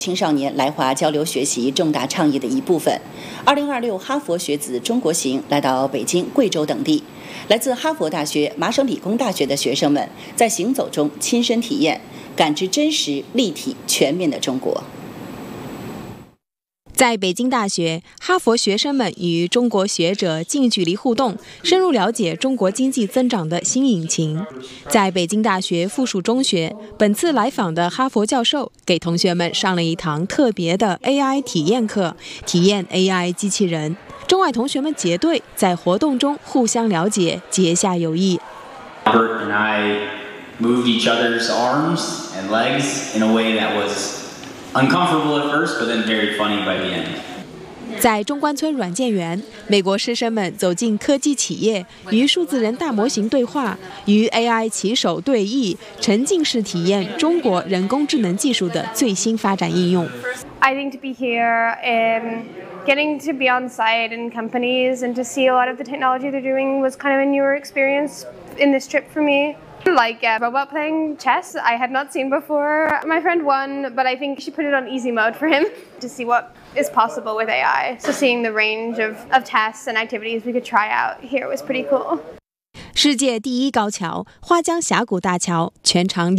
青少年来华交流学习重大倡议的一部分。2026哈佛学子中国行来到北京、贵州等地，来自哈佛大学、麻省理工大学的学生们在行走中亲身体验，感知真实、立体、全面的中国。 在北京大学，哈佛学生们与中国学者近距离互动，深入了解中国经济增长的新引擎。在北京大学附属中学，本次来访的哈佛教授给同学们上了一堂特别的 AI 体验课，体验 AI 机器人。中外同学们结队，在活动中互相了解，结下友谊。 Albert and I moved each other's arms and legs in a way that was uncomfortable at first, but then very funny by the end. 在中关村软件园，美国师生们走进科技企业，与数字人大模型对话，与 AI 棋手对弈，沉浸式体验中国人工智能技术的最新发展应用。 I think to be here and getting to be on site in companies and to see a lot of the technology they're doing was kind of a newer experience in this trip for me. Like a robot playing chess I had not seen before. My friend won, but I think she put it on easy mode for him to see what is possible with AI. So seeing the range of tests and activities we could try out here was pretty cool. 世界第一高桥花江峡谷大桥全长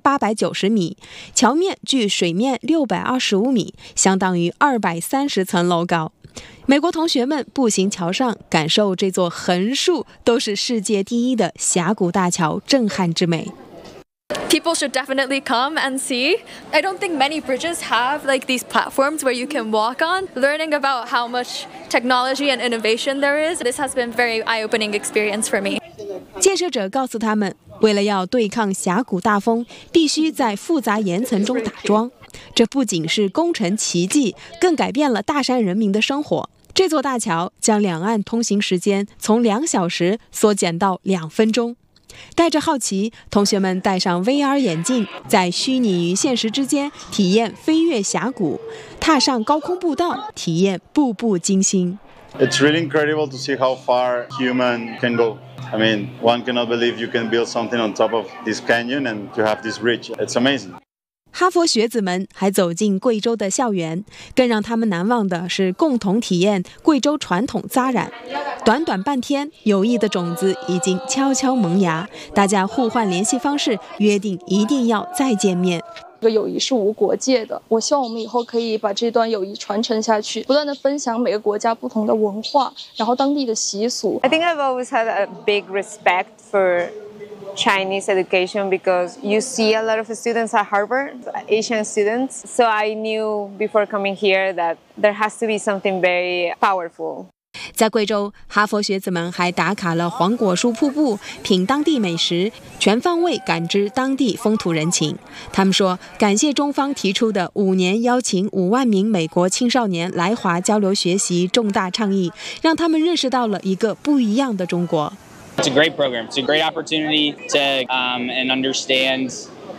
2890米，桥面距水面625米，相当于230层楼高。美国同学们步行桥上，感受这座横竖都是世界第一的峡谷大桥震撼之美。 People should definitely come and see. I don't think many bridges have like these platforms where you can walk on. Learning about how much technology and innovation there is, this has been a very eye-opening experience for me. 建设者告诉他们，为了要对抗峡谷大风，必须在复杂岩层中打桩。这不仅是工程奇迹，更改变了大山人民的生活。这座大桥将两岸通行时间从2小时缩减到2分钟。带着好奇，同学们戴上 VR 眼镜，在虚拟与现实之间体验飞越峡谷，踏上高空步道，体验步步惊心。 It's really incredible to see how far human can go. I mean, one cannot believe you can build something on top of this canyon and to have this bridge. It's amazing. 哈佛学子们还走进贵州的校园，更让他们难忘的是共同体验贵州传统扎染。短短半天，友谊的种子已经悄悄萌芽，大家互换联系方式，约定一定要再见面。 这个友谊是无国界的，我希望我们以后可以把这段友谊传承下去，不断的分享每个国家不同的文化，然后当地的习俗。 I think I've always had a big respect for Chinese education because you see a lot of students at Harvard, Asian students. So I knew before coming here that there has to be something very powerful. 在贵州，哈佛学子们还打卡了黄果树瀑布，品当地美食，全方位感知当地风土人情。他们说，感谢中方提出的5年邀请5万名美国青少年来华交流学习重大倡议，让他们认识到了一个不一样的中国。 It's a great program. It's a great opportunity to and understand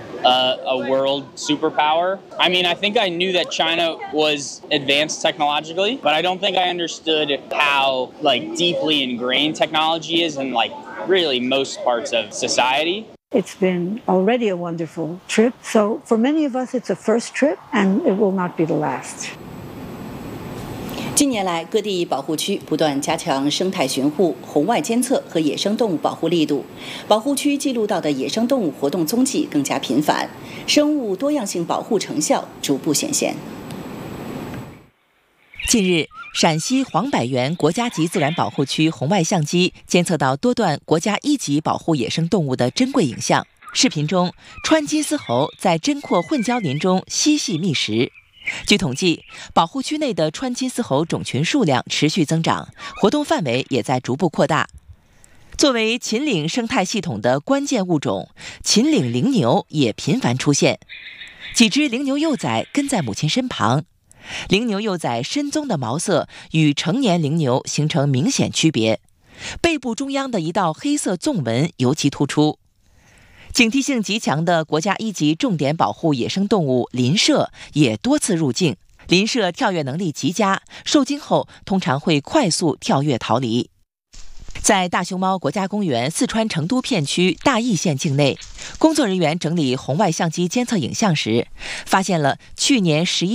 a world superpower. I mean, I think I knew that China was advanced technologically, but I don't think I understood how like deeply ingrained technology is in like really most parts of society. It's been already a wonderful trip. So for many of us, it's a first trip, and it will not be the last. 近年来，各地保护区不断加强生态巡护、红外监测和野生动物保护力度，保护区记录到的野生动物活动踪迹更加频繁，生物多样性保护成效逐步显现。 近日，陕西黄柏园国家级自然保护区红外相机监测到多段国家1级保护野生动物的珍贵影像。视频中，川金丝猴在针阔混交林中嬉戏觅食。据统计，保护区内的川金丝猴种群数量持续增长，活动范围也在逐步扩大。作为秦岭生态系统的关键物种，秦岭羚牛也频繁出现。几只羚牛幼崽跟在母亲身旁，羚牛幼崽身棕的毛色与成年羚牛形成明显区别，背部中央的一道黑色纵纹尤其突出。警惕性极强的国家1级重点保护野生动物林麝也多次入境。林麝跳跃能力极佳，受惊后通常会快速跳跃逃离。在大熊猫国家公园四川成都片区大邑县境内，工作人员整理红外相机监测影像时，发现了去年11